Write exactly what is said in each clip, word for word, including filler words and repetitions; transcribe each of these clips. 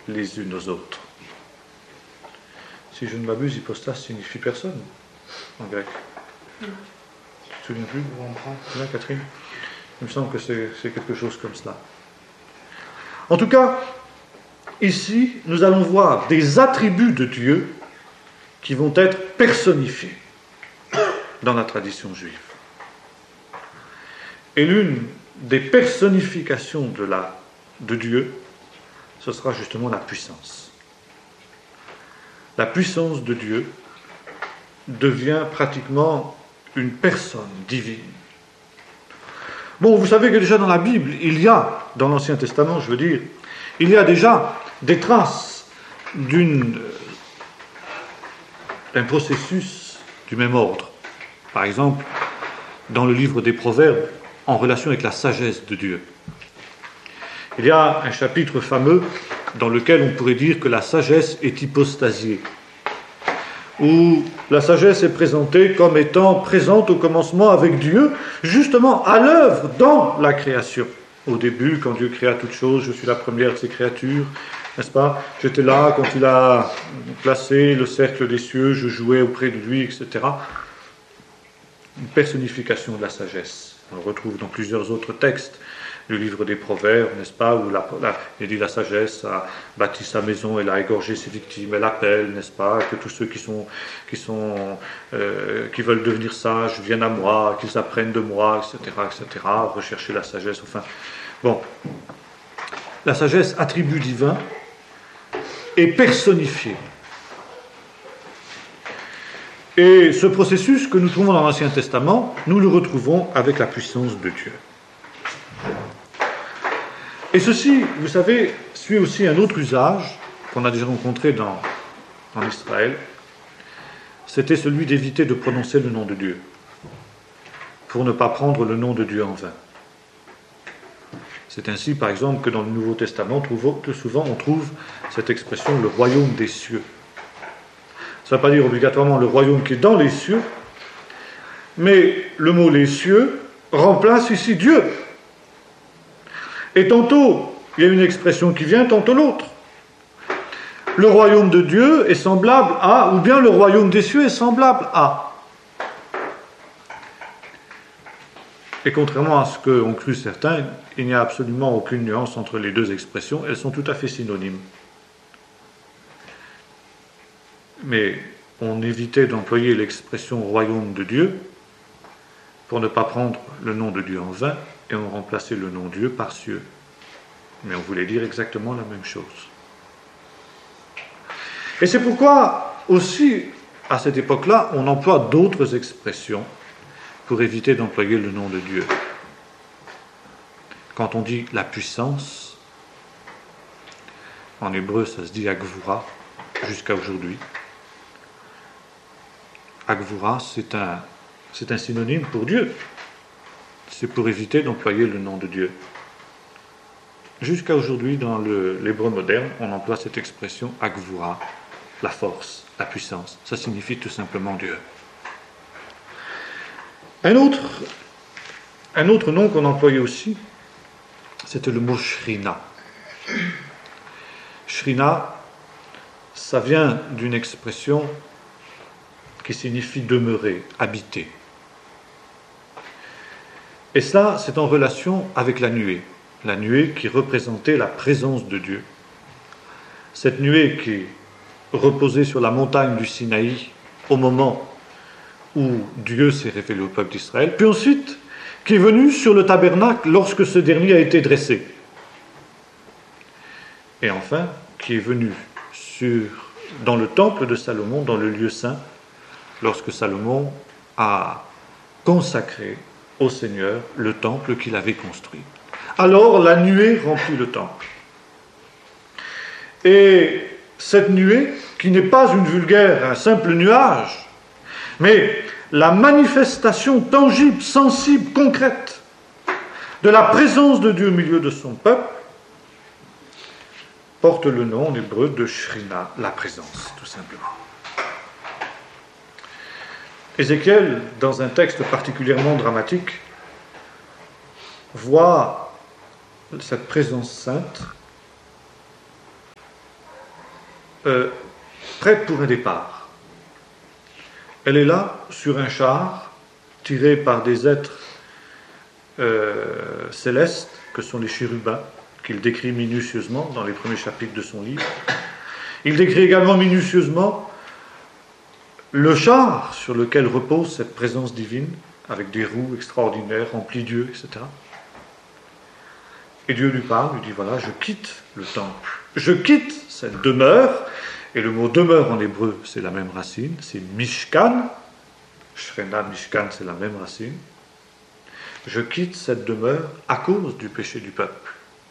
les unes aux autres. Si je ne m'abuse, hypostase signifie personne en grec. Mm. Tu te souviens plus? Bien, Catherine? Il me semble que c'est, c'est quelque chose comme cela. En tout cas, ici, nous allons voir des attributs de Dieu qui vont être personnifiés dans la tradition juive. Et l'une des personnifications de, la, de Dieu, ce sera justement la puissance. La puissance de Dieu devient pratiquement une personne divine. Bon, vous savez que déjà dans la Bible, il y a, dans l'Ancien Testament, je veux dire, il y a déjà des traces d'une, d'un processus du même ordre. Par exemple, dans le livre des Proverbes, en relation avec la sagesse de Dieu. Il y a un chapitre fameux dans lequel on pourrait dire que la sagesse est hypostasiée, où la sagesse est présentée comme étant présente au commencement avec Dieu, justement à l'œuvre dans la création. Au début, quand Dieu créa toutes choses, je suis la première de ses créatures, n'est-ce pas? J'étais là quand il a placé le cercle des cieux, je jouais auprès de lui, et cetera. Une personnification de la sagesse. On le retrouve dans plusieurs autres textes du livre des Proverbes, n'est-ce pas, où la, la, il dit la sagesse a bâti sa maison, elle a égorgé ses victimes, elle appelle, n'est-ce pas, que tous ceux qui sont, qui sont, euh, qui veulent devenir sages viennent à moi, qu'ils apprennent de moi, et cetera, et cetera. Rechercher la sagesse, enfin, bon, la sagesse, attribut divin, est personnifiée. Et ce processus que nous trouvons dans l'Ancien Testament, nous le retrouvons avec la puissance de Dieu. Et ceci, vous savez, suit aussi un autre usage qu'on a déjà rencontré dans, en Israël. C'était celui d'éviter de prononcer le nom de Dieu, pour ne pas prendre le nom de Dieu en vain. C'est ainsi, par exemple, que dans le Nouveau Testament, tout souvent, on trouve cette expression « le royaume des cieux ». Ça ne veut pas dire obligatoirement le royaume qui est dans les cieux, mais le mot « les cieux » remplace ici Dieu. Et tantôt, il y a une expression qui vient, tantôt l'autre. Le royaume de Dieu est semblable à, ou bien le royaume des cieux est semblable à. Et contrairement à ce qu'ont cru certains, il n'y a absolument aucune nuance entre les deux expressions, elles sont tout à fait synonymes. Mais on évitait d'employer l'expression royaume de Dieu pour ne pas prendre le nom de Dieu en vain, et on remplaçait le nom Dieu par cieux. Mais on voulait dire exactement la même chose. Et c'est pourquoi aussi, à cette époque-là, on emploie d'autres expressions pour éviter d'employer le nom de Dieu. Quand on dit la puissance, en hébreu ça se dit Agvura, jusqu'à aujourd'hui. Agvura, c'est un, c'est un synonyme pour Dieu. C'est pour éviter d'employer le nom de Dieu. Jusqu'à aujourd'hui, dans le, l'hébreu moderne, on emploie cette expression Agvura, la force, la puissance. Ça signifie tout simplement Dieu. Un autre, un autre nom qu'on employait aussi, c'était le mot Shrina. Shrina, ça vient d'une expression qui signifie demeurer, habiter. Et ça, c'est en relation avec la nuée. La nuée qui représentait la présence de Dieu. Cette nuée qui reposait sur la montagne du Sinaï au moment où Dieu s'est révélé au peuple d'Israël, puis ensuite qui est venue sur le tabernacle lorsque ce dernier a été dressé. Et enfin, qui est venue sur, dans le temple de Salomon, dans le lieu saint, lorsque Salomon a consacré au Seigneur le temple qu'il avait construit. Alors la nuée remplit le temple. Et cette nuée, qui n'est pas une vulgaire, un simple nuage, mais la manifestation tangible, sensible, concrète de la présence de Dieu au milieu de son peuple, porte le nom en hébreu de Shrina, la présence, tout simplement. Ézéchiel, dans un texte particulièrement dramatique, voit cette présence sainte euh, prête pour un départ. Elle est là, sur un char, tiré par des êtres euh, célestes, que sont les chérubins, qu'il décrit minutieusement dans les premiers chapitres de son livre. Il décrit également minutieusement le char sur lequel repose cette présence divine, avec des roues extraordinaires, remplies d'yeux, et cetera. Et Dieu lui parle, lui dit, voilà, je quitte le temple, je quitte cette demeure, et le mot demeure en hébreu, c'est la même racine, c'est Mishkan, Shrena, Mishkan, c'est la même racine. Je quitte cette demeure à cause du péché du peuple.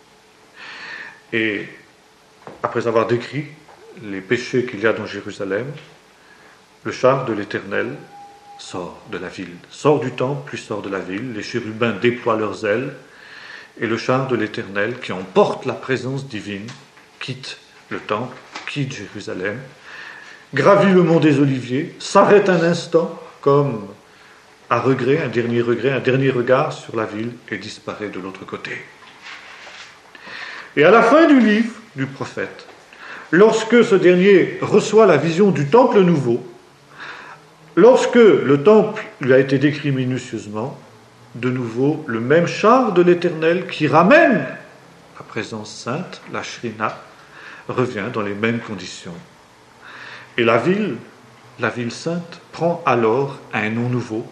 Et après avoir décrit les péchés qu'il y a dans Jérusalem, le char de l'Éternel sort de la ville, sort du temple, puis sort de la ville, les chérubins déploient leurs ailes, et le char de l'Éternel, qui emporte la présence divine, quitte le temple, quitte Jérusalem, gravit le mont des Oliviers, s'arrête un instant, comme à regret, un dernier regret, un dernier regard sur la ville, et disparaît de l'autre côté. Et à la fin du livre du prophète, lorsque ce dernier reçoit la vision du temple nouveau, lorsque le temple lui a été décrit minutieusement, de nouveau le même char de l'Éternel qui ramène la présence sainte, la Shrina, revient dans les mêmes conditions. Et la ville, la ville sainte, prend alors un nom nouveau,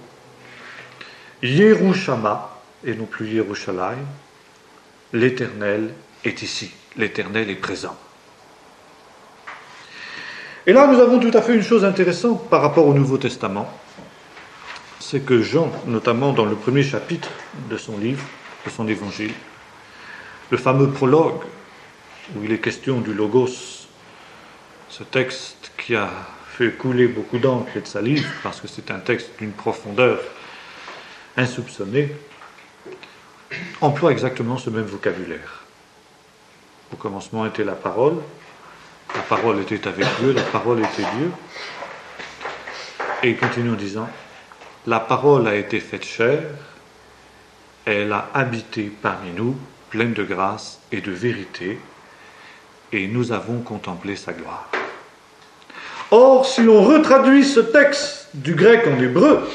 Yerushama, et non plus Yerushalayim, l'Éternel est ici, l'Éternel est présent. Et là, nous avons tout à fait une chose intéressante par rapport au Nouveau Testament, c'est que Jean, notamment dans le premier chapitre de son livre, de son évangile, le fameux prologue, où il est question du Logos, ce texte qui a fait couler beaucoup d'encre et de salive, parce que c'est un texte d'une profondeur insoupçonnée, emploie exactement ce même vocabulaire. Au commencement était la parole, la parole était avec Dieu, la parole était Dieu, et il continue en disant, la parole a été faite chair, elle a habité parmi nous, pleine de grâce et de vérité, et nous avons contemplé sa gloire. Or, si l'on retraduit ce texte du grec en hébreu,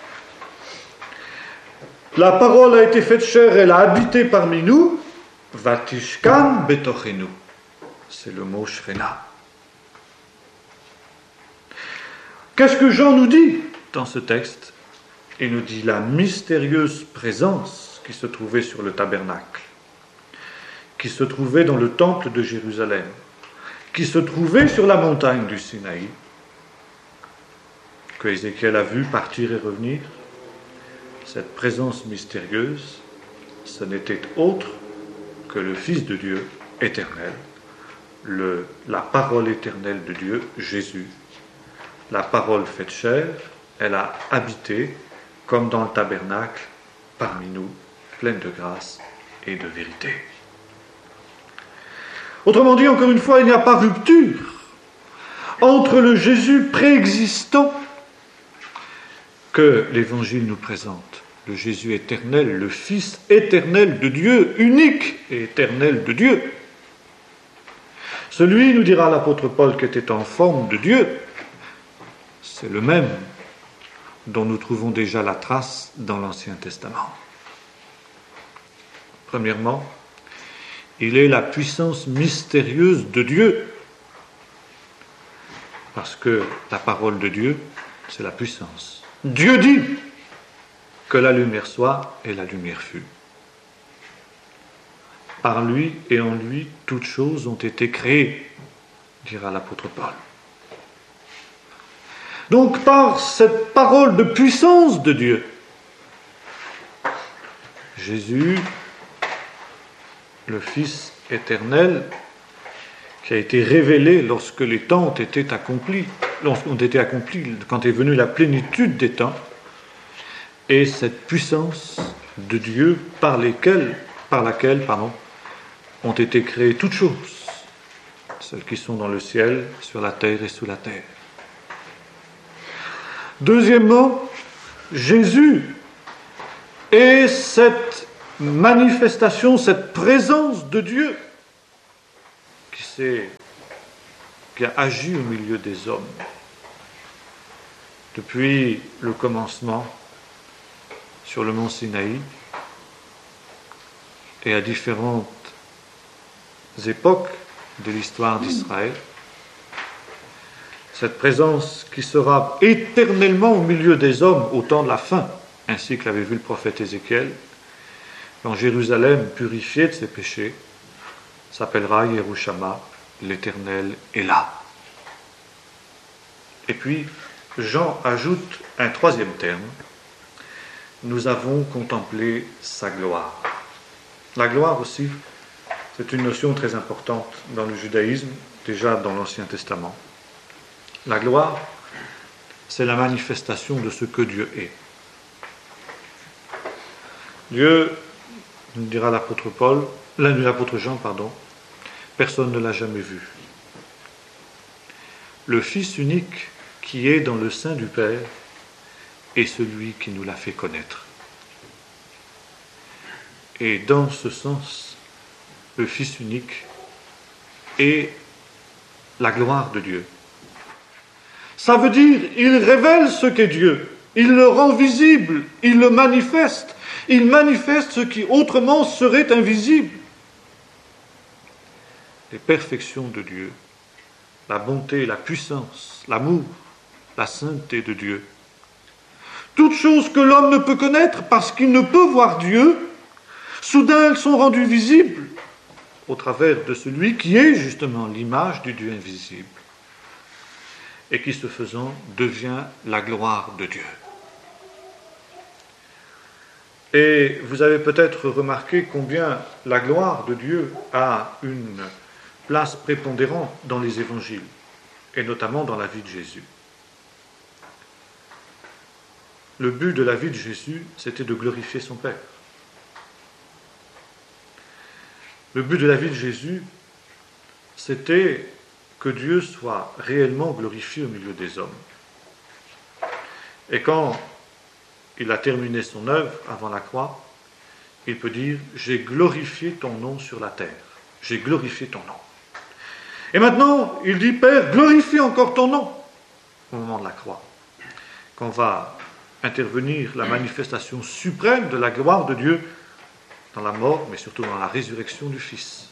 la parole a été faite chair, elle a habité parmi nous, Vatishkan betochenu. C'est le mot Shrena. Qu'est-ce que Jean nous dit dans ce texte? Il nous dit la mystérieuse présence qui se trouvait sur le tabernacle, qui se trouvait dans le temple de Jérusalem, qui se trouvait sur la montagne du Sinaï, que Ézéchiel a vu partir et revenir. Cette présence mystérieuse, ce n'était autre que le Fils de Dieu éternel, le, la parole éternelle de Dieu, Jésus. La parole faite chair, elle a habité, comme dans le tabernacle, parmi nous, pleine de grâce et de vérité. Autrement dit, encore une fois, il n'y a pas rupture entre le Jésus préexistant que l'Évangile nous présente, le Jésus éternel, le Fils éternel de Dieu, unique et éternel de Dieu. Celui, nous dira l'apôtre Paul, qui était en forme de Dieu, c'est le même dont nous trouvons déjà la trace dans l'Ancien Testament. Premièrement, il est la puissance mystérieuse de Dieu, parce que la parole de Dieu, c'est la puissance. Dieu dit que la lumière soit, et la lumière fut. Par lui et en lui, toutes choses ont été créées, dira l'apôtre Paul. Donc, par cette parole de puissance de Dieu, Jésus, le Fils éternel, qui a été révélé lorsque les temps ont été accomplis, lorsqu'ont été accomplis, quand est venue la plénitude des temps, et cette puissance de Dieu par, lesquelles, par laquelle pardon, ont été créées toutes choses, celles qui sont dans le ciel, sur la terre et sous la terre. Deuxièmement, Jésus est cette manifestation, cette présence de Dieu qui s'est, qui a agi au milieu des hommes depuis le commencement sur le mont Sinaï et à différentes époques de l'histoire d'Israël. Cette présence qui sera éternellement au milieu des hommes au temps de la fin, ainsi que l'avait vu le prophète Ézéchiel, quand Jérusalem, purifiée de ses péchés, s'appellera Yerushalma, l'Éternel est là. Et puis, Jean ajoute un troisième terme, nous avons contemplé sa gloire. La gloire aussi, c'est une notion très importante dans le judaïsme, déjà dans l'Ancien Testament. La gloire, c'est la manifestation de ce que Dieu est. Dieu, nous dira l'apôtre Paul, l'apôtre Jean, pardon, personne ne l'a jamais vu. Le Fils unique qui est dans le sein du Père est celui qui nous l'a fait connaître. Et dans ce sens, le Fils unique est la gloire de Dieu. Ça veut dire, il révèle ce qu'est Dieu, il le rend visible, il le manifeste, il manifeste ce qui autrement serait invisible. Les perfections de Dieu, la bonté, la puissance, l'amour, la sainteté de Dieu. Toutes choses que l'homme ne peut connaître parce qu'il ne peut voir Dieu, soudain elles sont rendues visibles au travers de celui qui est justement l'image du Dieu invisible et qui, ce faisant, devient la gloire de Dieu. Et vous avez peut-être remarqué combien la gloire de Dieu a une place prépondérante dans les évangiles, et notamment dans la vie de Jésus. Le but de la vie de Jésus, c'était de glorifier son Père. Le but de la vie de Jésus, c'était que Dieu soit réellement glorifié au milieu des hommes. Et quand il a terminé son œuvre avant la croix, il peut dire « J'ai glorifié ton nom sur la terre. J'ai glorifié ton nom. » Et maintenant, il dit « Père, glorifie encore ton nom » au moment de la croix, quand va intervenir la manifestation suprême de la gloire de Dieu dans la mort, mais surtout dans la résurrection du Fils.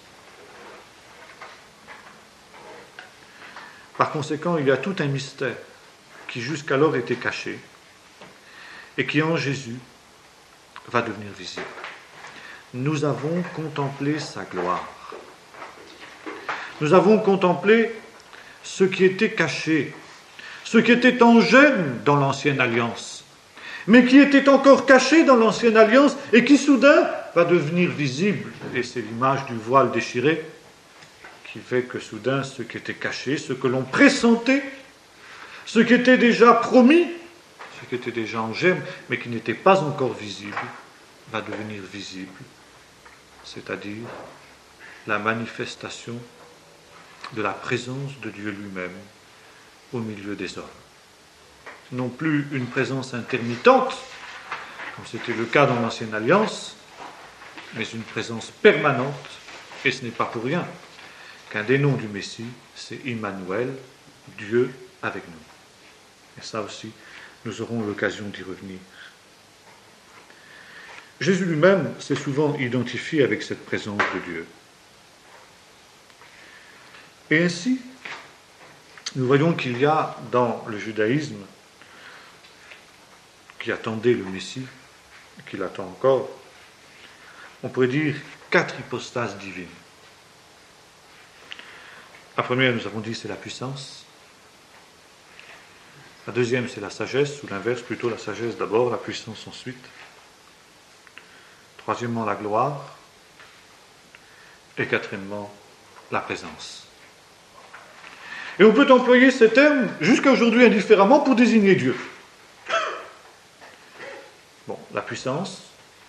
Par conséquent, il y a tout un mystère qui jusqu'alors était caché et qui en Jésus va devenir visible. Nous avons contemplé sa gloire. Nous avons contemplé ce qui était caché, ce qui était en germe dans l'ancienne alliance, mais qui était encore caché dans l'ancienne alliance et qui soudain va devenir visible. Et c'est l'image du voile déchiré qui fait que soudain ce qui était caché, ce que l'on pressentait, ce qui était déjà promis, ce qui était déjà en germe, mais qui n'était pas encore visible, va devenir visible, c'est-à-dire la manifestation de la présence de Dieu lui-même au milieu des hommes. Non plus une présence intermittente, comme c'était le cas dans l'Ancienne Alliance, mais une présence permanente, et ce n'est pas pour rien qu'un des noms du Messie, c'est Immanuel, Dieu avec nous. Et ça aussi, nous aurons l'occasion d'y revenir. Jésus lui-même s'est souvent identifié avec cette présence de Dieu. Et ainsi, nous voyons qu'il y a dans le judaïsme, qui attendait le Messie, qui l'attend encore, on pourrait dire quatre hypostases divines. La première, nous avons dit, c'est la puissance. La deuxième, c'est la sagesse, ou l'inverse, plutôt la sagesse d'abord, la puissance ensuite. Troisièmement, la gloire. Et quatrièmement, la présence. Et on peut employer ces termes jusqu'à aujourd'hui indifféremment pour désigner Dieu. Bon, la puissance.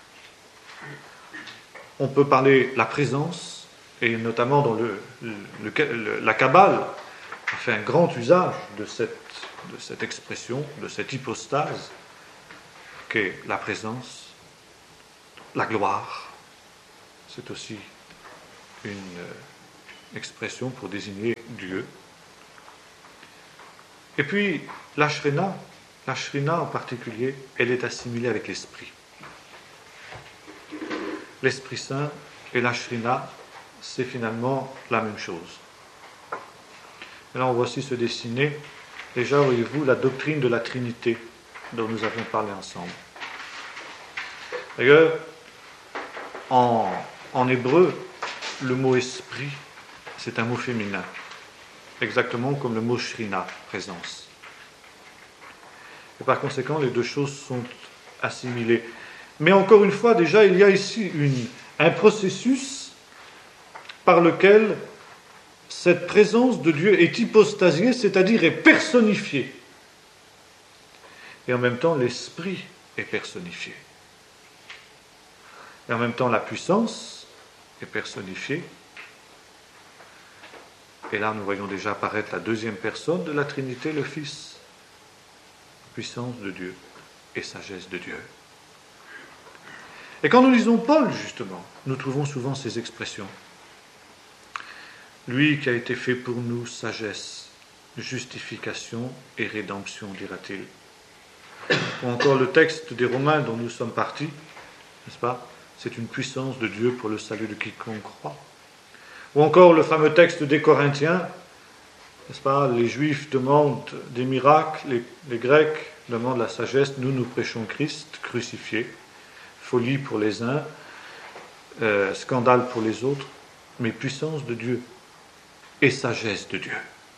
On peut parler la présence, et notamment dans le, le, le, la Kabbale, on fait un grand usage de cette, de cette expression, de cette hypostase, qu'est la présence, la gloire. C'est aussi une expression pour désigner Dieu. Et puis, la Shrina, la Shrina en particulier, elle est assimilée avec l'Esprit. L'Esprit Saint et la Shrina, c'est finalement la même chose. Et là, on voit aussi se dessiner, déjà, voyez-vous, la doctrine de la Trinité dont nous avons parlé ensemble. D'ailleurs, en, en hébreu, le mot esprit, c'est un mot féminin, exactement comme le mot Shrina, présence. Et par conséquent, les deux choses sont assimilées. Mais encore une fois, déjà, il y a ici une, un processus par lequel cette présence de Dieu est hypostasiée, c'est-à-dire est personnifiée. Et en même temps, l'esprit est personnifié. Et en même temps, la puissance est personnifiée. Et là, nous voyons déjà apparaître la deuxième personne de la Trinité, le Fils. Puissance de Dieu et sagesse de Dieu. Et quand nous lisons Paul, justement, nous trouvons souvent ces expressions. Lui qui a été fait pour nous sagesse, justification et rédemption, dira-t-il. Ou encore le texte des Romains dont nous sommes partis, n'est-ce pas ? C'est une puissance de Dieu pour le salut de quiconque croit. Ou encore le fameux texte des Corinthiens, n'est-ce pas ? Les Juifs demandent des miracles, les, les Grecs demandent la sagesse, nous nous prêchons Christ crucifié, folie pour les uns, euh, scandale pour les autres, mais puissance de Dieu et sagesse de Dieu.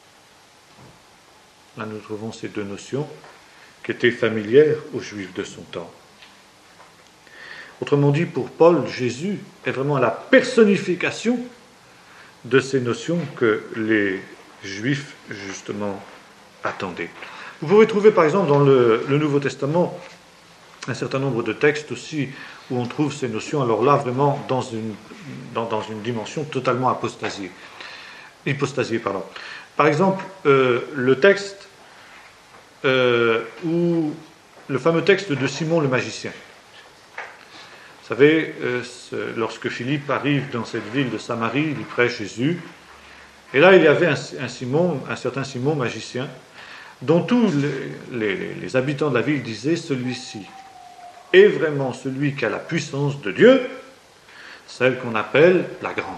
Là, nous trouvons ces deux notions qui étaient familières aux Juifs de son temps. Autrement dit, pour Paul, Jésus est vraiment la personnification de ces notions que les Juifs, justement, attendaient. Vous pouvez trouver, par exemple, dans le, le Nouveau Testament, un certain nombre de textes aussi où on trouve ces notions, alors là, vraiment, dans une, dans, dans une dimension totalement apostasiée. Hypostasiée, pardon. Par exemple, euh, le texte euh, où le fameux texte de Simon le magicien. Vous savez, euh, ce, lorsque Philippe arrive dans cette ville de Samarie, il prêche Jésus, et là il y avait un, un Simon, un certain Simon magicien, dont tous les, les, les habitants de la ville disaient, celui-ci est vraiment celui qui a la puissance de Dieu, celle qu'on appelle la grande.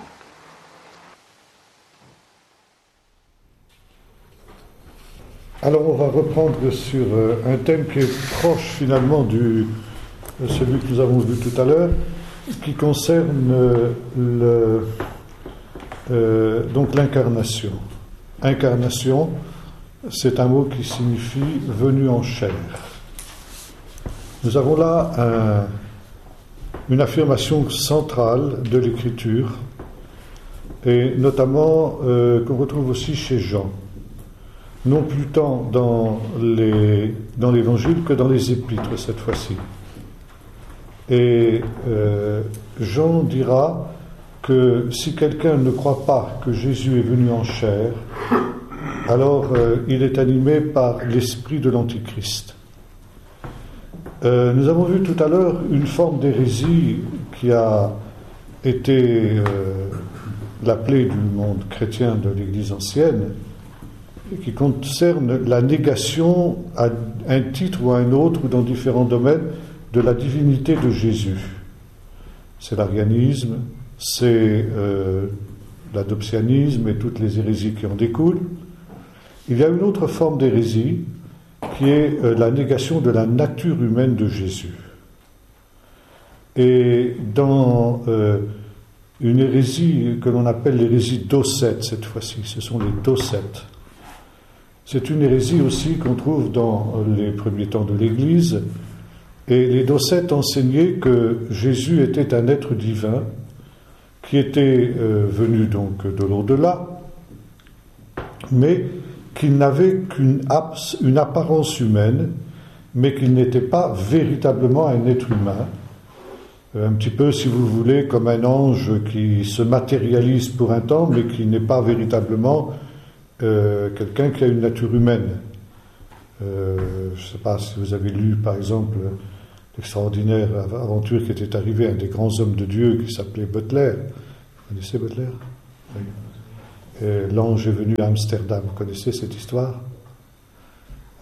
Alors on va reprendre sur un thème qui est proche finalement du celui que nous avons vu tout à l'heure, qui concerne le, euh, donc l'incarnation. Incarnation, c'est un mot qui signifie venu en chair. Nous avons là un, une affirmation centrale de l'Écriture, et notamment euh, qu'on retrouve aussi chez Jean. Non plus tant dans, les, dans l'Évangile que dans les Épîtres cette fois-ci. Et euh, Jean dira que si quelqu'un ne croit pas que Jésus est venu en chair, alors euh, il est animé par l'esprit de l'Antichrist. Euh, nous avons vu tout à l'heure une forme d'hérésie qui a été euh, la plaie du monde chrétien de l'Église ancienne, qui concerne la négation à un titre ou à un autre, ou dans différents domaines, de la divinité de Jésus. C'est l'arianisme, c'est euh, l'adoptionnisme et toutes les hérésies qui en découlent. Il y a une autre forme d'hérésie qui est euh, la négation de la nature humaine de Jésus. Et dans euh, une hérésie que l'on appelle l'hérésie docète cette fois-ci, ce sont les docètes. C'est une hérésie aussi qu'on trouve dans les premiers temps de l'Église. Et les docètes enseignaient que Jésus était un être divin qui était euh, venu donc de l'au-delà, mais qu'il n'avait qu'une apse, une apparence humaine, mais qu'il n'était pas véritablement un être humain. Euh, un petit peu, si vous voulez, comme un ange qui se matérialise pour un temps, mais qui n'est pas véritablement euh, quelqu'un qui a une nature humaine. Euh, je ne sais pas si vous avez lu, par exemple, l'extraordinaire aventure qui était arrivée à un des grands hommes de Dieu qui s'appelait Butler. Vous connaissez Butler ? Oui. Et l'ange est venu à Amsterdam. Vous connaissez cette histoire ?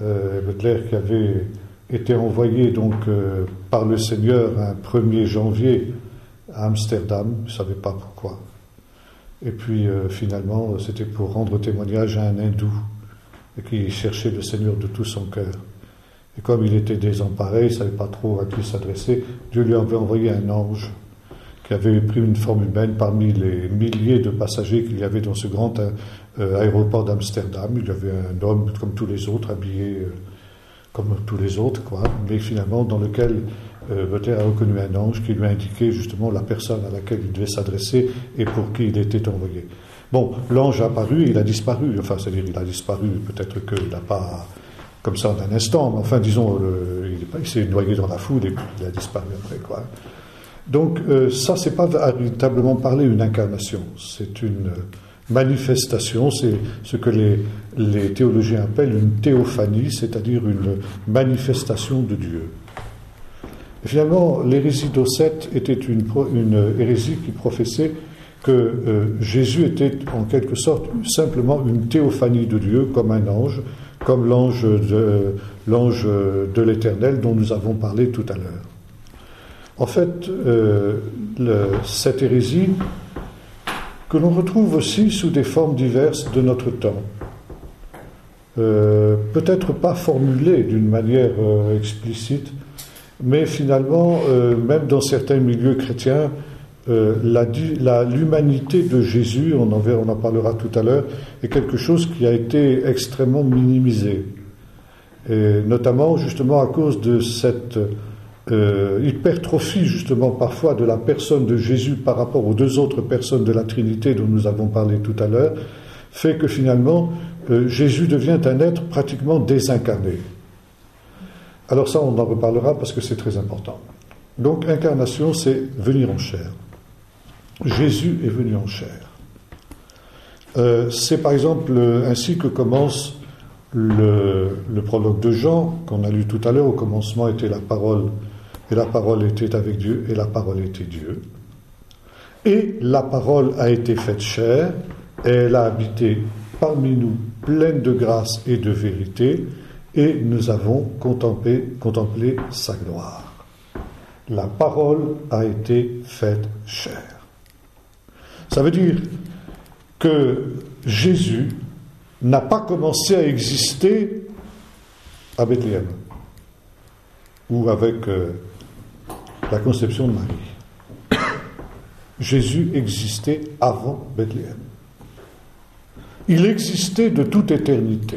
euh, Butler qui avait été envoyé donc euh, par le Seigneur un premier janvier à Amsterdam, je ne savais pas pourquoi. Et puis euh, finalement, c'était pour rendre témoignage à un hindou qui cherchait le Seigneur de tout son cœur. Et comme il était désemparé, il ne savait pas trop à qui s'adresser, Dieu lui avait envoyé un ange qui avait pris une forme humaine parmi les milliers de passagers qu'il y avait dans ce grand euh, aéroport d'Amsterdam. Il y avait un homme comme tous les autres, habillé euh, comme tous les autres, quoi, mais finalement dans lequel euh, Butler a reconnu un ange qui lui a indiqué justement la personne à laquelle il devait s'adresser et pour qui il était envoyé. Bon, l'ange a apparu, il a disparu, enfin c'est-à-dire il a disparu, peut-être qu'il n'a pas comme ça en un instant, mais enfin disons, le, il, il s'est noyé dans la foule et puis il a disparu après, quoi. Donc euh, ça, c'est pas véritablement parler une incarnation, c'est une manifestation, c'est ce que les, les théologiens appellent une théophanie, c'est-à-dire une manifestation de Dieu. Et finalement, l'hérésie d'Ocète était une, une hérésie qui professait que euh, Jésus était en quelque sorte simplement une théophanie de Dieu, comme un ange, comme l'ange de, l'ange de l'Éternel dont nous avons parlé tout à l'heure. En fait, euh, le, cette hérésie, que l'on retrouve aussi sous des formes diverses de notre temps, euh, peut-être pas formulée d'une manière euh, explicite, mais finalement, euh, même dans certains milieux chrétiens, euh, la, la, l'humanité de Jésus, on en, verra, on en parlera tout à l'heure, est quelque chose qui a été extrêmement minimisé, et notamment justement à cause de cette Euh, hypertrophie justement parfois de la personne de Jésus par rapport aux deux autres personnes de la Trinité dont nous avons parlé tout à l'heure, fait que finalement euh, Jésus devient un être pratiquement désincarné. Alors ça, on en reparlera parce que c'est très important. Donc incarnation, c'est venir en chair. Jésus est venu en chair. Euh, c'est par exemple ainsi que commence le, le prologue de Jean qu'on a lu tout à l'heure. Au commencement était la parole, et la parole était avec Dieu, et la parole était Dieu. Et la parole a été faite chair, et elle a habité parmi nous, pleine de grâce et de vérité, et nous avons contemplé, contemplé sa gloire. La parole a été faite chair. Ça veut dire que Jésus n'a pas commencé à exister à Bethléem ou avec euh, la conception de Marie. Jésus existait avant Bethléem. Il existait de toute éternité.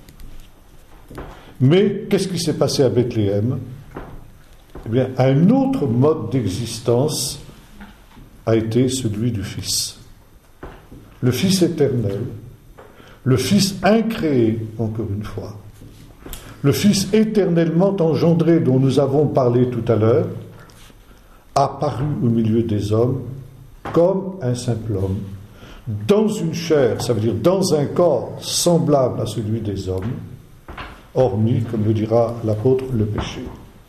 Mais qu'est-ce qui s'est passé à Bethléem ? Eh bien, un autre mode d'existence a été celui du Fils. Le Fils éternel, le Fils incréé, encore une fois, le Fils éternellement engendré dont nous avons parlé tout à l'heure, apparu au milieu des hommes comme un simple homme, dans une chair, ça veut dire dans un corps semblable à celui des hommes, hormis, comme le dira l'apôtre, le péché.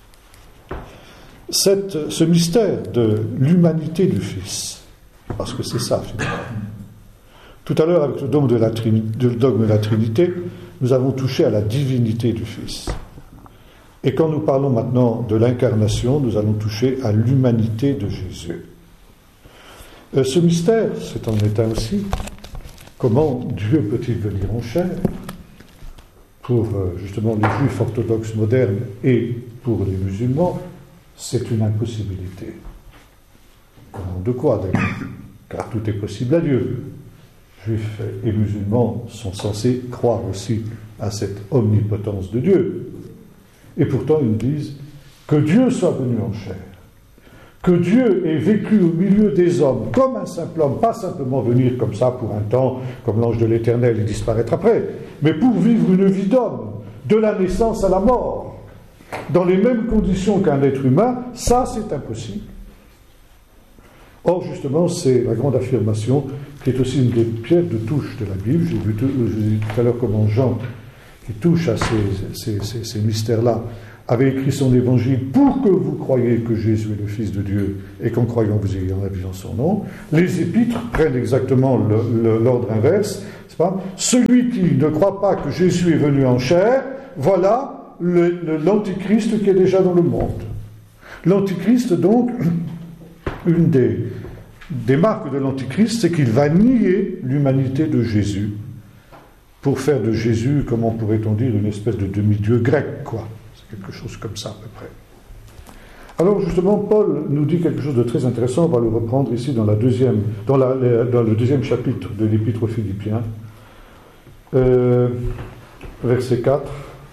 Cette, ce mystère de l'humanité du Fils, parce que c'est ça finalement. Tout à l'heure, avec le dogme de la, Trinité, le dogme de la Trinité, nous avons touché à la divinité du Fils. Et quand nous parlons maintenant de l'incarnation, nous allons toucher à l'humanité de Jésus. Euh, ce mystère, c'est en état aussi, comment Dieu peut-il venir en chair ? Pour euh, justement les juifs orthodoxes modernes et pour les musulmans, c'est une impossibilité. Au nom de quoi d'ailleurs ? Car tout est possible à Dieu. Juifs et musulmans sont censés croire aussi à cette omnipotence de Dieu. Et pourtant, ils disent que Dieu soit venu en chair, que Dieu ait vécu au milieu des hommes comme un simple homme, pas simplement venir comme ça pour un temps, comme l'ange de l'Éternel et disparaître après, mais pour vivre une vie d'homme, de la naissance à la mort, dans les mêmes conditions qu'un être humain, ça c'est impossible. Or, justement, c'est la grande affirmation qui est aussi une des pierres de touche de la Bible. J'ai vu tout, j'ai dit tout à l'heure comment Jean, qui touche à ces, ces, ces, ces mystères-là, avait écrit son évangile pour que vous croyiez que Jésus est le Fils de Dieu et qu'en croyant vous ayez la vie en son nom. Les épîtres prennent exactement le, le, l'ordre inverse. C'est pas ? Celui qui ne croit pas que Jésus est venu en chair voilà le, le, l'antichrist qui est déjà dans le monde. L'antichrist, donc, une des, des marques de l'antichrist, c'est qu'il va nier l'humanité de Jésus pour faire de Jésus, comment pourrait-on dire, une espèce de demi-dieu grec, quoi. C'est quelque chose comme ça, à peu près. Alors, justement, Paul nous dit quelque chose de très intéressant. On va le reprendre ici dans, la deuxième, dans, la, dans le deuxième chapitre de l'Épître aux Philippiens, euh, verset quatre.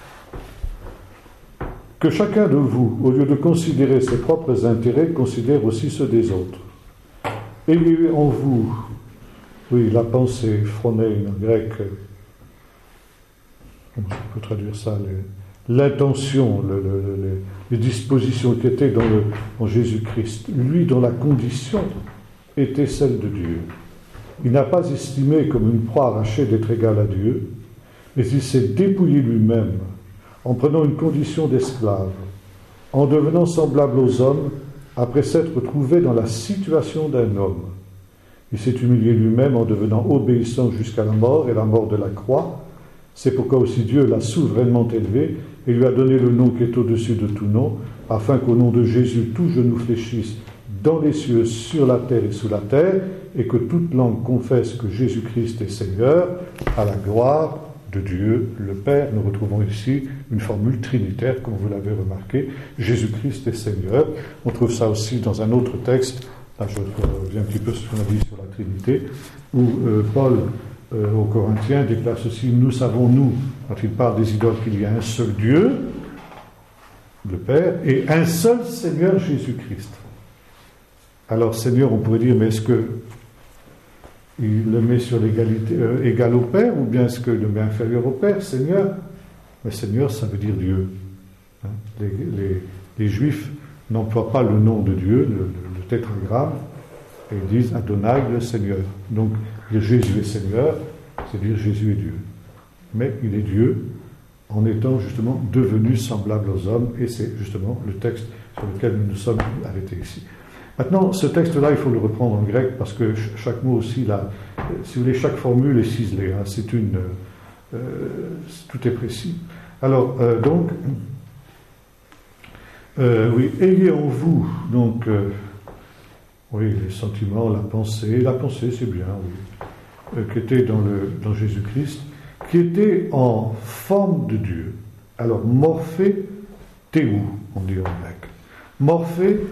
Que chacun de vous, au lieu de considérer ses propres intérêts, considère aussi ceux des autres. Ayez en vous, oui, la pensée, phronein en grec, comment on peut traduire ça, les, l'intention, le, le, le, les dispositions qui étaient dans, le, en Jésus-Christ, lui dont la condition était celle de Dieu. Il n'a pas estimé comme une proie arrachée d'être égal à Dieu, mais il s'est dépouillé lui-même en prenant une condition d'esclave, en devenant semblable aux hommes, après s'être trouvé dans la situation d'un homme. Il s'est humilié lui-même en devenant obéissant jusqu'à la mort et la mort de la croix. C'est pourquoi aussi Dieu l'a souverainement élevé et lui a donné le nom qui est au-dessus de tout nom, afin qu'au nom de Jésus tout genou fléchisse dans les cieux, sur la terre et sous la terre, et que toute langue confesse que Jésus-Christ est Seigneur, à la gloire de Dieu le Père. Nous retrouvons ici une formule trinitaire, comme vous l'avez remarqué. Jésus-Christ est Seigneur. On trouve ça aussi dans un autre texte, là je reviens un petit peu sur ce qu'on a dit sur la Trinité, où euh, Paul, euh, aux Corinthiens, déclare ceci: nous savons, nous, quand il parle des idoles, qu'il y a un seul Dieu, le Père, et un seul Seigneur Jésus-Christ. Alors, Seigneur, on pourrait dire, mais est-ce que il le met sur l'égalité, euh, égal au Père, ou bien est-ce qu'il le met inférieur au Père, Seigneur? Mais Seigneur, ça veut dire Dieu. Hein? Les, les, les Juifs n'emploient pas le nom de Dieu, le, le, le tétragramme, et ils disent Adonai, le Seigneur. Donc, dire Jésus est Seigneur, c'est dire Jésus est Dieu. Mais il est Dieu en étant justement devenu semblable aux hommes, et c'est justement le texte sur lequel nous nous sommes arrêtés ici. Maintenant, ce texte-là, il faut le reprendre en grec parce que chaque mot aussi, là, si vous voulez, chaque formule est ciselée. Hein, c'est une, euh, tout est précis. Alors, euh, donc, euh, oui, ayez en vous, donc, euh, oui, les sentiments, la pensée, la pensée, c'est bien, oui, euh, qui était dans le dans Jésus-Christ, qui était en forme de Dieu. Alors, morphé théou, on dit en grec. Morphé,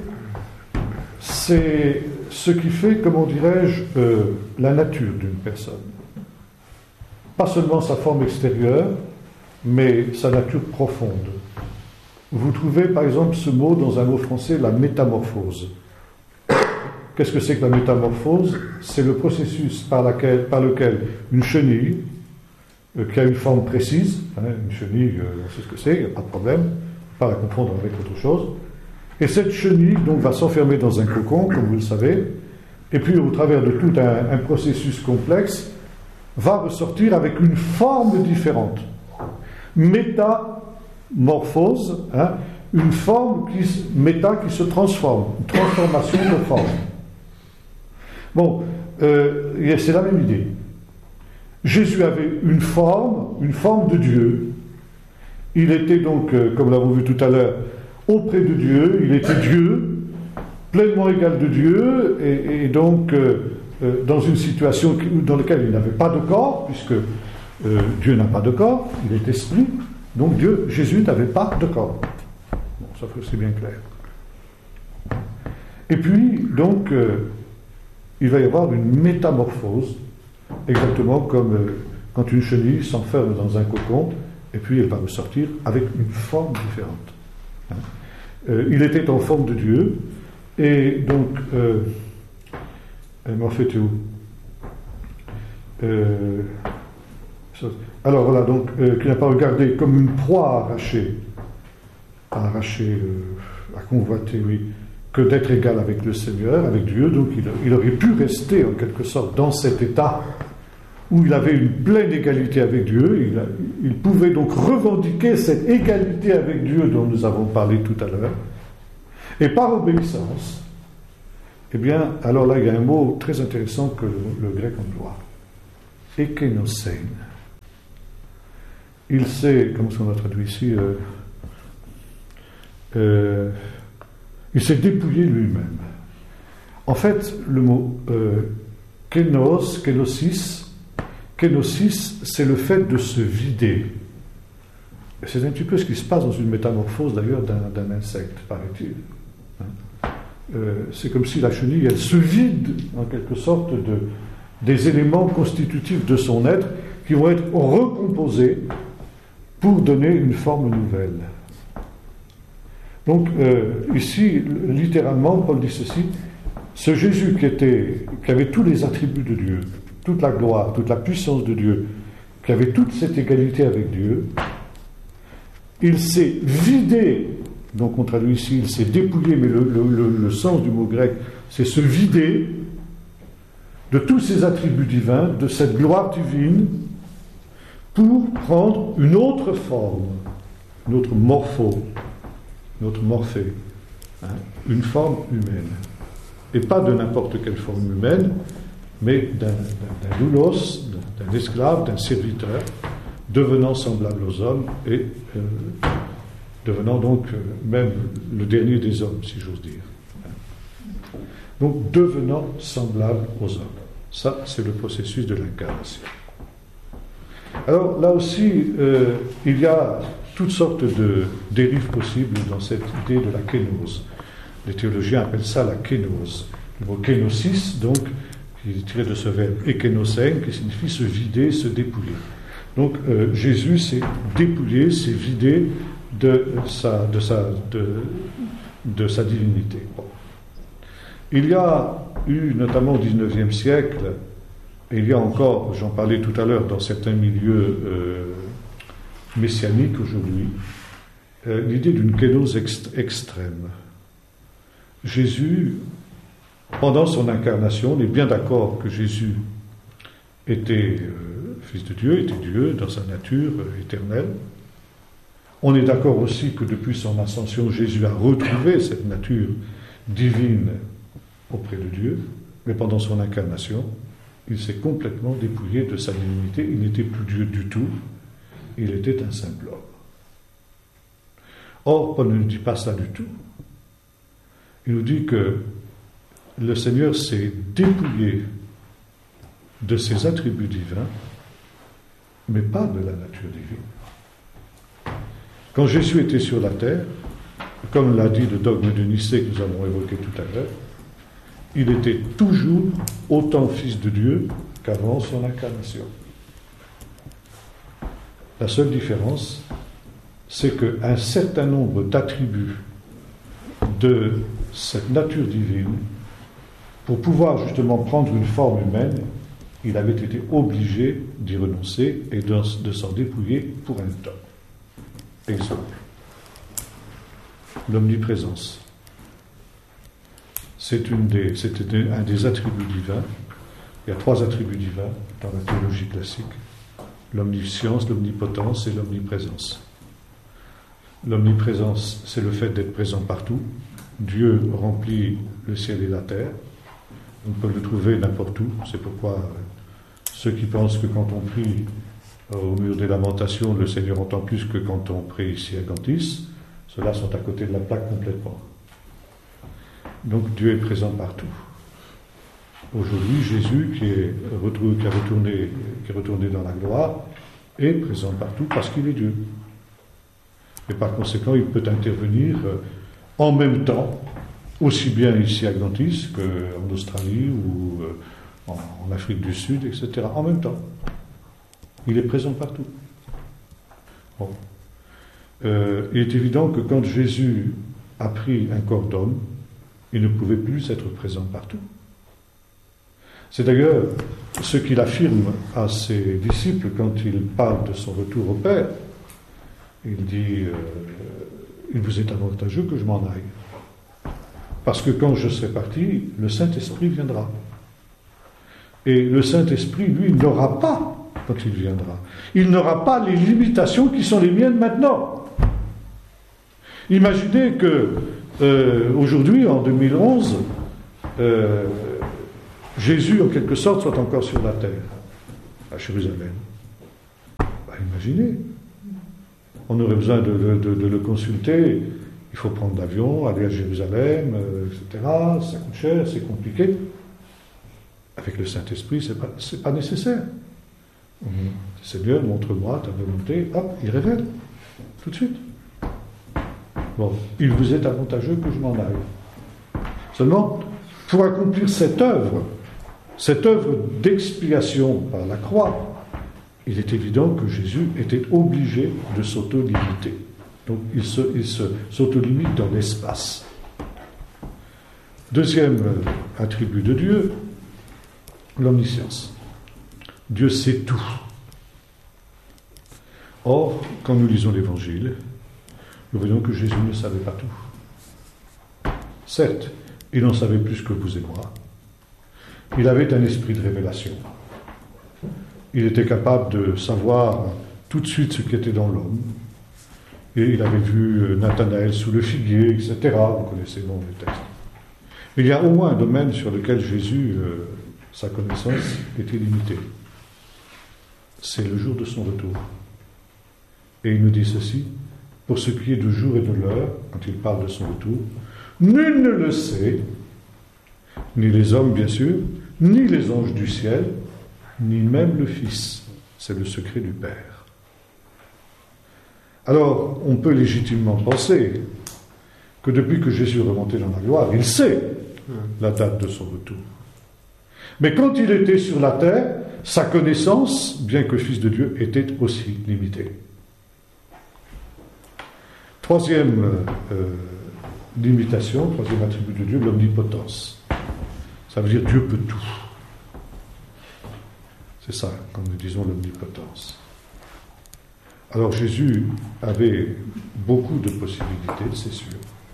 c'est ce qui fait, comment dirais-je, euh, la nature d'une personne. Pas seulement sa forme extérieure, mais sa nature profonde. Vous trouvez, par exemple, ce mot dans un mot français, la métamorphose. Qu'est-ce que c'est que la métamorphose? C'est le processus par, laquelle, par lequel une chenille, euh, qui a une forme précise, hein, une chenille, euh, on sait ce que c'est, il n'y a pas de problème, pas la confondre avec autre chose. Et cette chenille donc va s'enfermer dans un cocon, comme vous le savez, et puis au travers de tout un, un processus complexe, va ressortir avec une forme différente. Métamorphose, hein, une forme qui, méta qui se transforme, une transformation de forme. Bon, euh, c'est la même idée. Jésus avait une forme, une forme de Dieu. Il était donc, euh, comme l'avons vu tout à l'heure, auprès de Dieu, il était Dieu, pleinement égal de Dieu, et, et donc euh, euh, dans une situation qui, dans laquelle il n'avait pas de corps, puisque euh, Dieu n'a pas de corps, il est esprit, donc Dieu, Jésus n'avait pas de corps. Bon, ça c'est bien clair. Et puis, donc, euh, il va y avoir une métamorphose, exactement comme euh, quand une chenille s'enferme dans un cocon, et puis elle va ressortir avec une forme différente. Hein. Euh, il était en forme de Dieu, et donc, euh, Morphéthéou. Euh, alors voilà, donc, euh, qu'il n'a pas regardé comme une proie arrachée, arrachée, euh, à convoiter, oui, que d'être égal avec le Seigneur, avec Dieu. Donc il, il aurait pu rester en quelque sorte dans cet état où il avait une pleine égalité avec Dieu. Il, a, il pouvait donc revendiquer cette égalité avec Dieu dont nous avons parlé tout à l'heure. Et par obéissance, eh bien, alors là, il y a un mot très intéressant que le, le grec emploie. Ekenosein. il s'est, comment est-ce qu'on a traduit ici euh, euh, il s'est dépouillé lui-même. En fait, le mot euh, kénos, kénosis, kénosis, c'est le fait de se vider. Et c'est un petit peu ce qui se passe dans une métamorphose d'ailleurs d'un, d'un insecte, paraît-il. Hein? Euh, c'est comme si la chenille, elle se vide en quelque sorte de, des éléments constitutifs de son être qui vont être recomposés pour donner une forme nouvelle. Donc, euh, ici, littéralement, Paul dit ceci, ce Jésus qui, était, qui avait tous les attributs de Dieu, toute la gloire, toute la puissance de Dieu, qui avait toute cette égalité avec Dieu, il s'est vidé, donc on traduit ici, il s'est dépouillé, mais le, le, le, le sens du mot grec, c'est se vider de tous ses attributs divins, de cette gloire divine, pour prendre une autre forme, une autre morpho, une autre morphée, hein, une forme humaine. Et pas de n'importe quelle forme humaine, mais d'un, d'un, d'un doulos, d'un, d'un esclave, d'un serviteur, devenant semblable aux hommes et euh, devenant donc euh, même le dernier des hommes, si j'ose dire. Donc devenant semblable aux hommes. Ça, c'est le processus de l'incarnation. Alors là aussi, euh, il y a toutes sortes de dérives possibles dans cette idée de la kénose. Les théologiens appellent ça la kénose. Le mot kénosis, donc, qui est tiré de ce verbe ekénosen, qui signifie se vider, se dépouiller. Donc euh, Jésus s'est dépouillé, s'est vidé de sa, de sa, de, de sa divinité. Bon. Il y a eu, notamment au dix-neuvième siècle, et il y a encore, j'en parlais tout à l'heure, dans certains milieux euh, messianiques aujourd'hui, euh, l'idée d'une kénose ext- extrême. Jésus, pendant son incarnation, on est bien d'accord que Jésus était euh, fils de Dieu, était Dieu dans sa nature euh, éternelle. On est d'accord aussi que depuis son ascension, Jésus a retrouvé cette nature divine auprès de Dieu, mais pendant son incarnation, il s'est complètement dépouillé de sa divinité. Il n'était plus Dieu du tout, il était un simple homme. Or, Paul ne nous dit pas ça du tout. Il nous dit que le Seigneur s'est dépouillé de ses attributs divins, mais pas de la nature divine. Quand Jésus était sur la terre, comme l'a dit le dogme de Nicée que nous avons évoqué tout à l'heure, il était toujours autant fils de Dieu qu'avant son incarnation. La seule différence, c'est qu'un certain nombre d'attributs de cette nature divine, pour pouvoir justement prendre une forme humaine, il avait été obligé d'y renoncer et de, de s'en dépouiller pour un temps. Exemple, l'omniprésence. C'est, une des, c'est un des attributs divins. Il y a trois attributs divins dans la théologie classique. L'omniscience, l'omnipotence et l'omniprésence. L'omniprésence, c'est le fait d'être présent partout. Dieu remplit le ciel et la terre. On peut le trouver n'importe où. C'est pourquoi euh, ceux qui pensent que quand on prie euh, au mur des lamentations, le Seigneur entend plus que quand on prie ici à Gantis, ceux-là sont à côté de la plaque complètement. Donc Dieu est présent partout. Aujourd'hui, Jésus, qui est, retrouvé, qui, a retourné, qui est retourné dans la gloire, est présent partout parce qu'il est Dieu. Et par conséquent, il peut intervenir en même temps, aussi bien ici à Gantis qu'en Australie ou en, en Afrique du Sud, et cetera. En même temps. Il est présent partout. Bon. Euh, il est évident que quand Jésus a pris un corps d'homme, il ne pouvait plus être présent partout. C'est d'ailleurs ce qu'il affirme à ses disciples quand il parle de son retour au Père. Il dit euh, « Il vous est avantageux que je m'en aille. Parce que quand je serai parti, le Saint-Esprit viendra. Et le Saint-Esprit, lui, n'aura pas, quand il viendra, il n'aura pas les limitations qui sont les miennes maintenant. Imaginez que euh, aujourd'hui, en deux mille onze, euh, Jésus, en quelque sorte, soit encore sur la terre, à Jérusalem. Bah, imaginez, on aurait besoin de, de, de, de le consulter. Il faut prendre l'avion, aller à Jérusalem, euh, et cetera. Ça coûte cher, c'est compliqué. Avec le Saint-Esprit, c'est pas, c'est pas nécessaire. Mmh. Seigneur, montre-moi ta volonté. Hop, il révèle. Tout de suite. Bon, il vous est avantageux que je m'en aille. Seulement, pour accomplir cette œuvre, cette œuvre d'expiation par la croix, il est évident que Jésus était obligé de s'auto-limiter. Donc il, se, il se, s'auto-limite dans l'espace. Deuxième attribut de Dieu, l'omniscience. Dieu sait tout. Or, quand nous lisons l'Évangile, nous voyons que Jésus ne savait pas tout. Certes, il en savait plus que vous et moi. Il avait un esprit de révélation. Il était capable de savoir tout de suite ce qui était dans l'homme. Et il avait vu Nathanaël sous le figuier, et cetera. Vous connaissez bon les textes. Mais il y a au moins un domaine sur lequel Jésus, euh, sa connaissance, était limitée. C'est le jour de son retour. Et il nous dit ceci, pour ce qui est du jour et de l'heure, quand il parle de son retour, nul ne le sait, ni les hommes bien sûr, ni les anges du ciel, ni même le Fils. C'est le secret du Père. Alors, on peut légitimement penser que depuis que Jésus est remonté dans la gloire, il sait la date de son retour. Mais quand il était sur la terre, sa connaissance, bien que Fils de Dieu, était aussi limitée. Troisième euh, limitation, troisième attribut de Dieu, l'omnipotence. Ça veut dire Dieu peut tout. C'est ça, quand nous disons l'omnipotence. Alors Jésus avait beaucoup de possibilités, c'est sûr.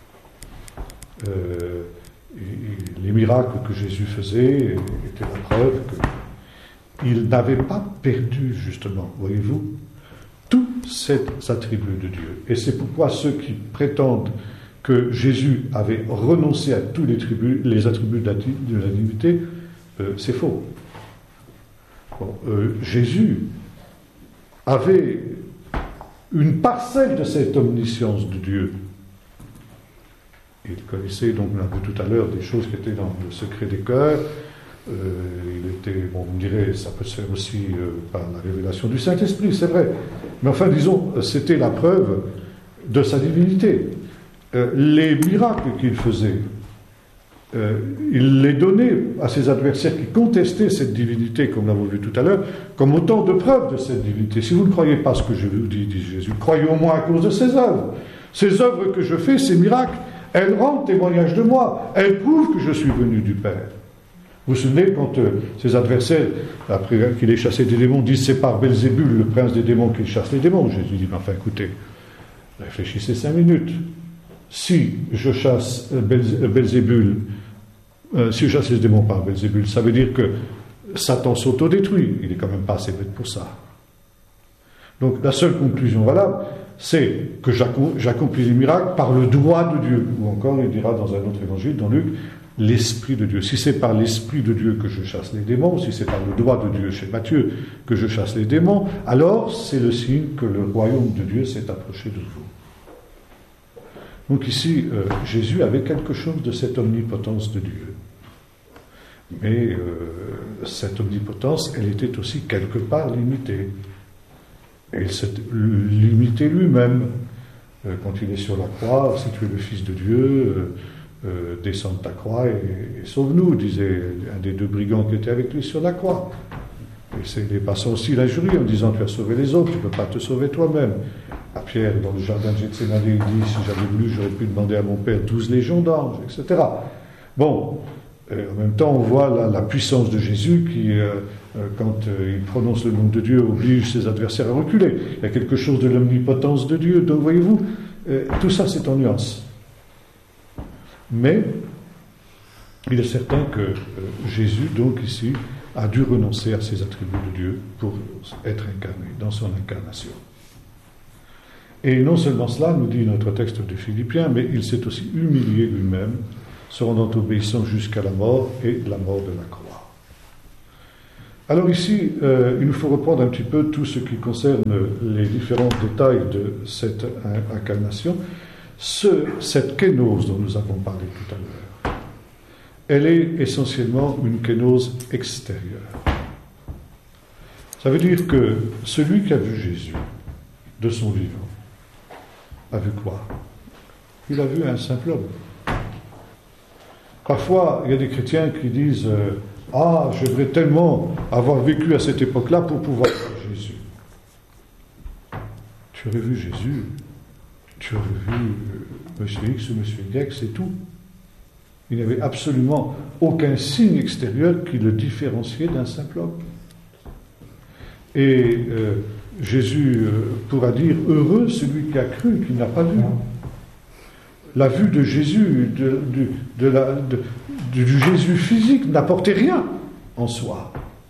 Euh, et, et les miracles que Jésus faisait étaient la preuve qu'il n'avait pas perdu, justement, voyez-vous, tous ces attributs de Dieu. Et c'est pourquoi ceux qui prétendent que Jésus avait renoncé à tous les, tribus, les attributs de la, de la divinité, euh, c'est faux. Bon, euh, Jésus avait une parcelle de cette omniscience de Dieu. Il connaissait, donc on l'a vu tout à l'heure, des choses qui étaient dans le secret des cœurs. Euh, il était, bon, vous me direz, ça peut se faire aussi euh, par la révélation du Saint-Esprit, c'est vrai. Mais enfin, disons, c'était la preuve de sa divinité. Euh, les miracles qu'il faisait, euh, il les donnait à ses adversaires qui contestaient cette divinité, comme nous l'avons vu tout à l'heure, comme autant de preuves de cette divinité. Si vous ne croyez pas ce que je vous dis, dit Jésus, croyez au moins à cause de ces œuvres. Ces œuvres que je fais, ces miracles, elles rendent témoignage de moi. Elles prouvent que je suis venu du Père. Vous vous souvenez quand euh, ses adversaires, après qu'il ait chassé des démons, disent c'est par Belzébul, le prince des démons, qu'il chasse les démons. Jésus dit, mais enfin écoutez, réfléchissez cinq minutes. Si je chasse Belzébul, euh, si je chasse les démons par Belzébul, ça veut dire que Satan s'autodétruit. Il n'est quand même pas assez bête pour ça. Donc la seule conclusion valable, c'est que j'accomplis les miracles par le droit de Dieu. Ou encore, il dira dans un autre évangile, dans Luc, l'Esprit de Dieu. Si c'est par l'Esprit de Dieu que je chasse les démons, si c'est par le droit de Dieu chez Matthieu que je chasse les démons, alors c'est le signe que le royaume de Dieu s'est approché de vous. Donc ici, euh, Jésus avait quelque chose de cette omnipotence de Dieu. Mais euh, cette omnipotence, elle était aussi quelque part limitée. Et il s'est limité lui-même. Euh, quand il est sur la croix, si tu es le Fils de Dieu, euh, euh, descends de ta croix et, et sauve-nous, disait un des deux brigands qui étaient avec lui sur la croix. Et c'est les passants aussi l'injurie en disant tu as sauvé les autres, tu ne peux pas te sauver toi-même. À Pierre, dans le jardin de Gethsémani, il dit si j'avais voulu, j'aurais pu demander à mon Père douze légions d'anges, et cetera. Bon, euh, en même temps, on voit la, la puissance de Jésus qui, euh, euh, quand euh, il prononce le nom de Dieu, oblige ses adversaires à reculer. Il y a quelque chose de l'omnipotence de Dieu. Donc, voyez-vous, euh, tout ça, c'est en nuance. Mais, il est certain que euh, Jésus, donc ici, a dû renoncer à ses attributs de Dieu pour être incarné, dans son incarnation. Et non seulement cela, nous dit notre texte de Philippiens, mais il s'est aussi humilié lui-même, se rendant obéissant jusqu'à la mort et la mort de la croix. Alors ici, euh, il nous faut reprendre un petit peu tout ce qui concerne les différents détails de cette incarnation. Ce, cette kénose dont nous avons parlé tout à l'heure, elle est essentiellement une kénose extérieure. Ça veut dire que celui qui a vu Jésus de son vivant a vu quoi? Il a vu un simple homme. Parfois, il y a des chrétiens qui disent euh, « Ah, j'aimerais tellement avoir vécu à cette époque-là pour pouvoir voir Jésus. » Tu aurais vu Jésus, tu aurais vu euh, Monsieur X ou Monsieur Y, c'est tout. Il n'y avait absolument aucun signe extérieur qui le différenciait d'un simple homme. Et euh, Jésus euh, pourra dire « Heureux celui qui a cru, qui n'a pas vu ». La vue de Jésus, de, de, de la, de, de, du Jésus physique n'apportait rien en soi.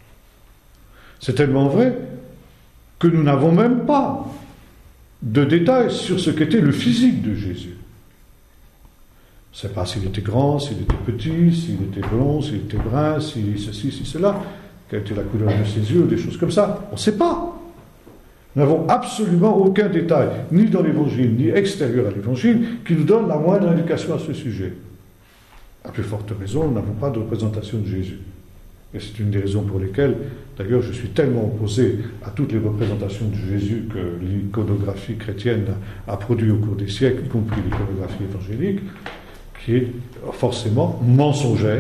C'est tellement vrai que nous n'avons même pas de détails sur ce qu'était le physique de Jésus. On ne sait pas s'il était grand, s'il était petit, s'il était blond, s'il était brun, si ceci, si cela, quelle était la couleur de ses yeux, des choses comme ça. On ne sait pas. Nous n'avons absolument aucun détail, ni dans l'Évangile, ni extérieur à l'Évangile, qui nous donne la moindre indication à ce sujet. À plus forte raison, nous n'avons pas de représentation de Jésus. Et c'est une des raisons pour lesquelles, d'ailleurs, je suis tellement opposé à toutes les représentations de Jésus que l'iconographie chrétienne a produit au cours des siècles, y compris l'iconographie évangélique, qui est forcément mensongère.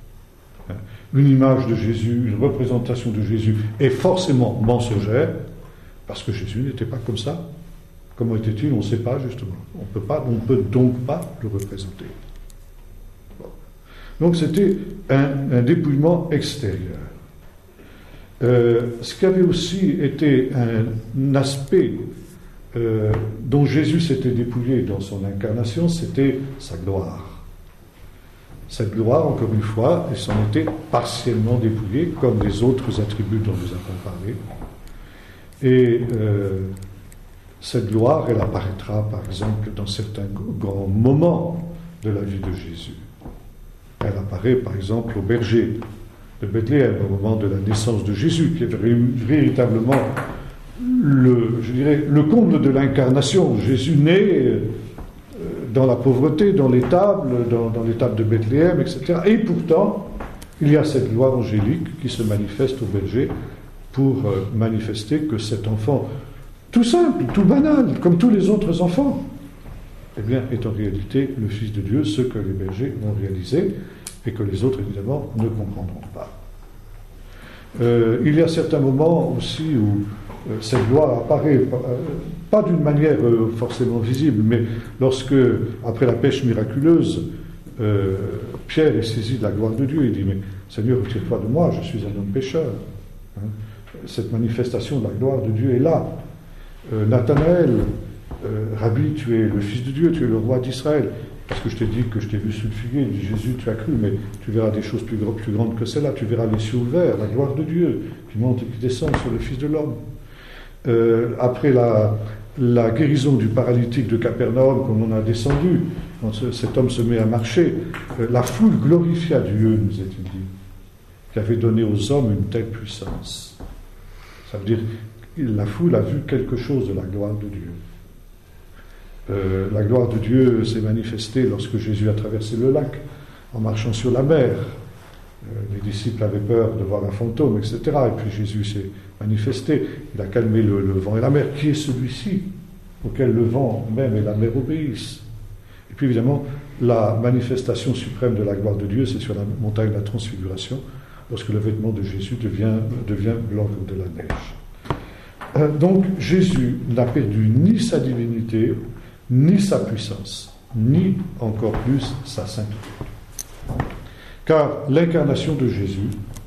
Une image de Jésus, une représentation de Jésus est forcément mensongère, parce que Jésus n'était pas comme ça. Comment était-il? On ne sait pas, justement. On peut pas, on ne peut donc pas le représenter. Bon. Donc c'était un, un dépouillement extérieur. Euh, ce qui avait aussi été un aspect euh, dont Jésus s'était dépouillé dans son incarnation, c'était sa gloire. Cette gloire, encore une fois, il s'en était partiellement dépouillé, comme les autres attributs dont nous avons parlé. Et euh, cette gloire, elle apparaîtra, par exemple, dans certains grands moments de la vie de Jésus. Elle apparaît, par exemple, au berger de Bethléem, au moment de la naissance de Jésus, qui est véritablement le, je dirais, le comble de l'incarnation. Jésus naît dans la pauvreté, dans l'étable, dans, dans l'étable de Bethléem, et cetera. Et pourtant, il y a cette gloire angélique qui se manifeste au berger pour euh, manifester que cet enfant, tout simple, tout banal, comme tous les autres enfants, eh bien, est en réalité le Fils de Dieu, ce que les bergers ont réalisé et que les autres, évidemment, ne comprendront pas. Euh, il y a certains moments aussi où euh, cette gloire apparaît, euh, pas d'une manière euh, forcément visible, mais lorsque, après la pêche miraculeuse, euh, Pierre est saisi de la gloire de Dieu, il dit « Mais Seigneur, retire-toi de moi, je suis un homme pécheur. Hein » Cette manifestation de la gloire de Dieu est là. Euh, Nathanaël, euh, Rabbi, tu es le Fils de Dieu, tu es le roi d'Israël. Parce que je t'ai dit que je t'ai vu sous le figuier, il dit Jésus, tu as cru, mais tu verras des choses plus, grandes, plus grandes que celles-là. Tu verras les cieux ouverts, la gloire de Dieu qui monte et qui descend sur le Fils de l'homme. Euh, après la, la guérison du paralytique de Capernaum, comme on a descendu, quand ce, cet homme se met à marcher, euh, la foule glorifia Dieu, nous est-il dit, qui avait donné aux hommes une telle puissance. Ça veut dire que la foule a vu quelque chose de la gloire de Dieu. Euh, la gloire de Dieu s'est manifestée lorsque Jésus a traversé le lac, en marchant sur la mer. Euh, les disciples avaient peur de voir un fantôme, et cetera. Et puis Jésus s'est manifesté. Il a calmé le, le vent et la mer. Qui est celui-ci auquel le vent même et la mer obéissent? Et puis évidemment, la manifestation suprême de la gloire de Dieu, c'est sur la montagne de la Transfiguration, lorsque le vêtement de Jésus devient, devient blanc comme de la neige. Euh, donc Jésus n'a perdu ni sa divinité, ni sa puissance, ni encore plus sa sainteté. Car l'incarnation de Jésus,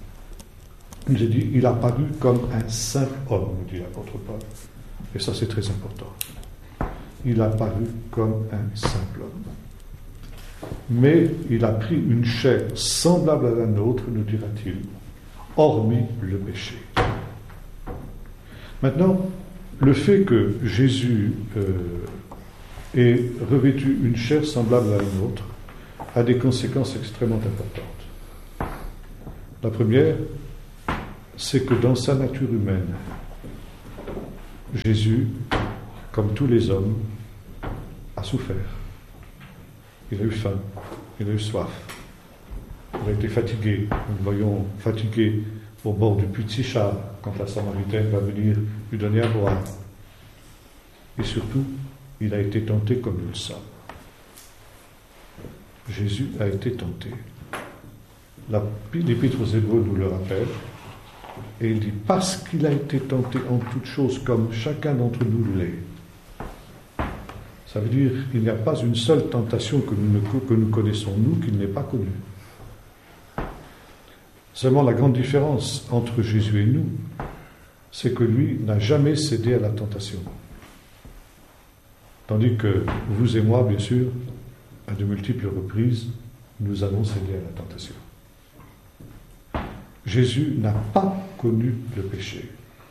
il a dit, il a paru comme un simple homme, nous dit l'apôtre Paul. Et ça c'est très important. Il a paru comme un simple homme. Mais il a pris une chair semblable à la nôtre, nous dira-t-il, hormis le péché. Maintenant, le fait que Jésus euh, ait revêtu une chair semblable à la nôtre a des conséquences extrêmement importantes. La première, c'est que dans sa nature humaine, Jésus, comme tous les hommes, a souffert. Il a eu faim, il a eu soif, il a été fatigué. Nous le voyons fatigué au bord du puits de Sichar, quand la Samaritaine va venir lui donner à boire. Et surtout, il a été tenté comme nous le sommes. Jésus a été tenté. La, l'Épître aux Hébreux nous le rappelle, et il dit « parce qu'il a été tenté en toutes choses comme chacun d'entre nous l'est ». Ça veut dire qu'il n'y a pas une seule tentation que nous, que nous connaissons, nous, qu'il n'ait pas connue. Seulement la grande différence entre Jésus et nous, c'est que lui n'a jamais cédé à la tentation. Tandis que vous et moi, bien sûr, à de multiples reprises, nous avons cédé à la tentation. Jésus n'a pas connu le péché.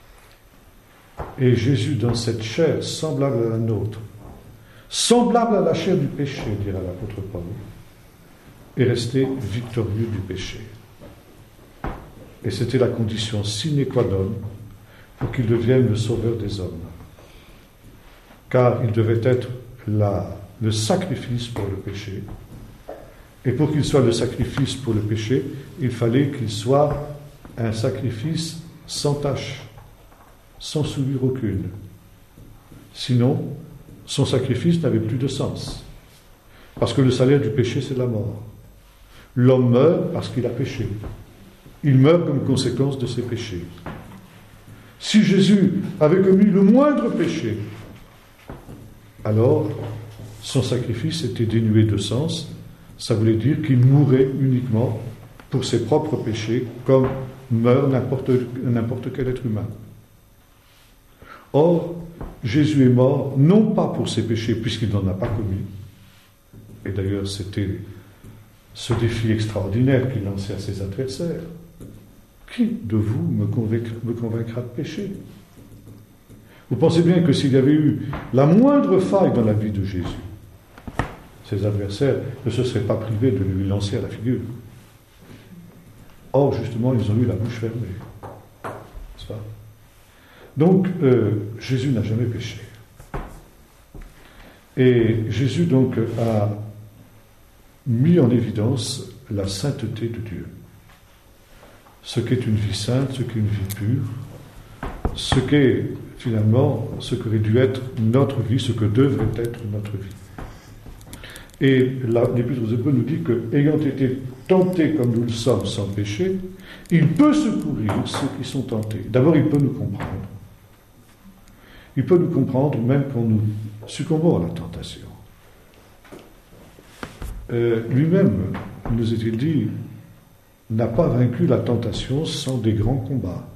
Et Jésus, dans cette chair semblable à la nôtre, semblable à la chair du péché, dira l'apôtre Paul, est resté victorieux du péché. Et c'était la condition sine qua non pour qu'il devienne le sauveur des hommes. Car il devait être la, le sacrifice pour le péché. Et pour qu'il soit le sacrifice pour le péché, il fallait qu'il soit un sacrifice sans tache, sans souillure aucune. Sinon, son sacrifice n'avait plus de sens. Parce que le salaire du péché, c'est la mort. L'homme meurt parce qu'il a péché. Il meurt comme conséquence de ses péchés. Si Jésus avait commis le moindre péché, alors son sacrifice était dénué de sens. Ça voulait dire qu'il mourait uniquement pour ses propres péchés, comme meurt n'importe, n'importe quel être humain. Or, Jésus est mort non pas pour ses péchés, puisqu'il n'en a pas commis. Et d'ailleurs, c'était ce défi extraordinaire qu'il lançait à ses adversaires. Qui de vous me convaincra, me convaincra de péché? Vous pensez bien que s'il y avait eu la moindre faille dans la vie de Jésus, ses adversaires ne se seraient pas privés de lui lancer à la figure. Or, justement, ils ont eu la bouche fermée. N'est-ce pas? Donc, euh, Jésus n'a jamais péché. Et Jésus, donc, a mis en évidence la sainteté de Dieu. Ce qu'est une vie sainte, ce qu'est une vie pure, ce qu'est, finalement, ce qu'aurait dû être notre vie, ce que devrait être notre vie. Et l'Épître aux Hébreux nous dit que, ayant été tenté comme nous le sommes sans péché, il peut secourir ceux qui sont tentés. D'abord, il peut nous comprendre. Il peut nous comprendre même quand nous succombons à la tentation. Euh, lui-même, nous est-il dit, n'a pas vaincu la tentation sans des grands combats.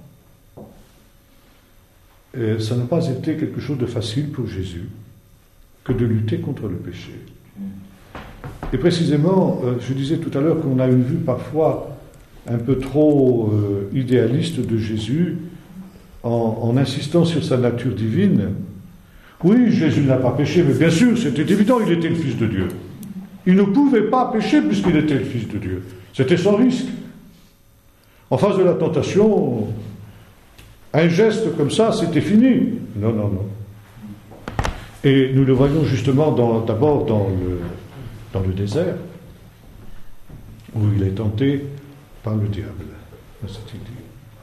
Et ça n'a pas été quelque chose de facile pour Jésus que de lutter contre le péché. Et précisément, euh, je disais tout à l'heure qu'on a une vue parfois un peu trop euh, idéaliste de Jésus en, en insistant sur sa nature divine. Oui, Jésus n'a pas péché, mais bien sûr, c'était évident, il était le Fils de Dieu. Il ne pouvait pas pécher puisqu'il était le Fils de Dieu. C'était sans risque. En face de la tentation, un geste comme ça, c'était fini. Non, non, non. Et nous le voyons justement dans, d'abord dans le, dans le désert, où il est tenté par le diable. C'est-il dit.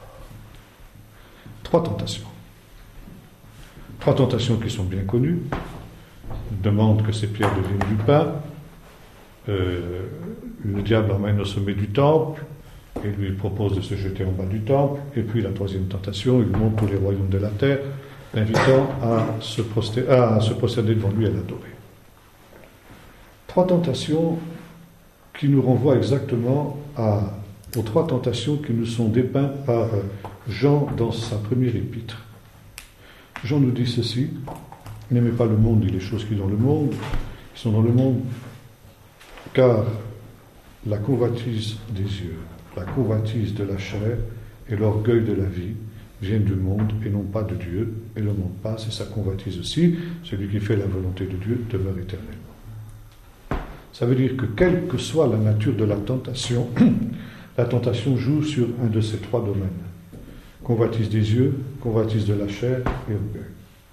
Trois tentations. Trois tentations qui sont bien connues. Il demande que ces pierres deviennent du pain. Euh, le diable l'emmène au sommet du temple et lui propose de se jeter en bas du temple. Et puis la troisième tentation, il montre tous les royaumes de la terre, l'invitant à se prosterner, à se prosterner devant lui et à l'adorer. Trois tentations qui nous renvoient exactement à, aux trois tentations qui nous sont dépeintes par Jean dans sa première épître. Jean nous dit ceci: n'aimez pas le monde et les choses qui sont dans le monde, qui sont dans le monde, car la convoitise des yeux, la convoitise de la chair et l'orgueil de la vie viennent du monde et non pas de Dieu, et le monde passe et sa convoitise aussi. Celui qui fait la volonté de Dieu demeure éternellement. Ça veut dire que quelle que soit la nature de la tentation, la tentation joue sur un de ces trois domaines. convoitise des yeux, convoitise de la chair et orgueil.